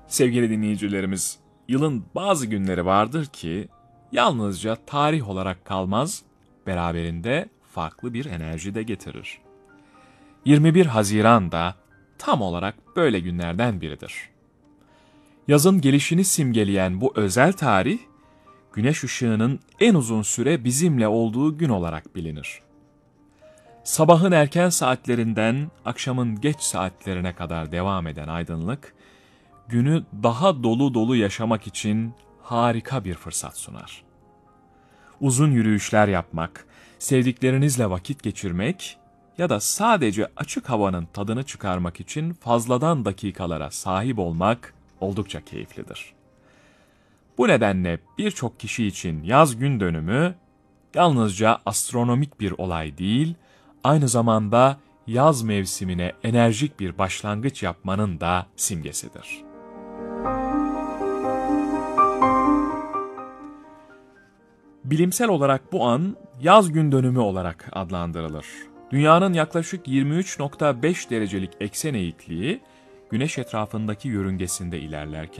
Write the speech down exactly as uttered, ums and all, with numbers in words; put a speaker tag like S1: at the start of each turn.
S1: Sevgili dinleyicilerimiz, yılın bazı günleri vardır ki yalnızca tarih olarak kalmaz, beraberinde farklı bir enerji de getirir. yirmi bir Haziran da tam olarak böyle günlerden biridir. Yazın gelişini simgeleyen bu özel tarih, güneş ışığının en uzun süre bizimle olduğu gün olarak bilinir. Sabahın erken saatlerinden akşamın geç saatlerine kadar devam eden aydınlık, günü daha dolu dolu yaşamak için harika bir fırsat sunar. Uzun yürüyüşler yapmak, sevdiklerinizle vakit geçirmek ya da sadece açık havanın tadını çıkarmak için fazladan dakikalara sahip olmak oldukça keyiflidir. Bu nedenle birçok kişi için yaz gün dönümü yalnızca astronomik bir olay değil, aynı zamanda yaz mevsimine enerjik bir başlangıç yapmanın da simgesidir. Bilimsel olarak bu an yaz gün dönümü olarak adlandırılır. Dünyanın yaklaşık yirmi üç nokta beş derecelik eksen eğikliği, Güneş etrafındaki yörüngesinde ilerlerken,